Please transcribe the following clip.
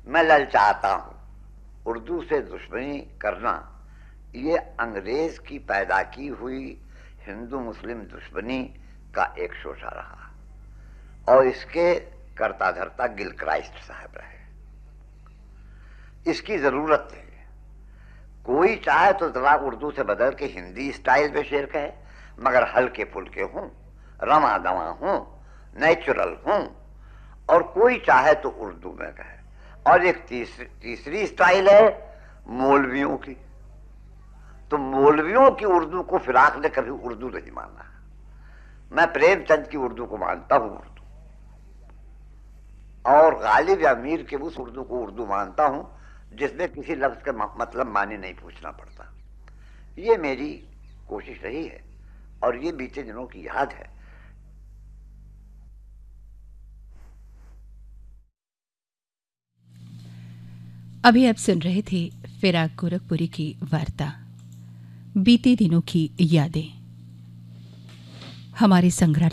मैं ललचाता हूँ। उर्दू से दुश्मनी करना ये अंग्रेज की पैदा की हुई हिंदू मुस्लिम दुश्मनी का एक शोषा रहा और इसके कर्ता धर्ता गिलक्राइस्ट साहब रहे। इसकी जरूरत है। कोई चाहे तो जरा उर्दू से बदल के हिंदी स्टाइल में शेर कहे, मगर हल्के फुल्के हूं, रमा दवा हूं, नेचुरल हूं। और कोई चाहे तो उर्दू में कहे। और एक तीसरी स्टाइल है मौलवियों की। तो मौलवियों की उर्दू को फिराक ने कभी उर्दू नहीं माना। मैं प्रेमचंद की उर्दू को मानता हूं उर्दू, और गालिब या मीर के उस उर्दू को उर्दू मानता हूं जिसमें किसी लफ्ज का मतलब माने नहीं पूछना पड़ता। ये मेरी कोशिश रही है और ये बीते दिनों की याद है। अभी आप सुन रहे थे फिराक गोरखपुरी की वार्ता, बीते दिनों की यादें। हमारे संग्रहालय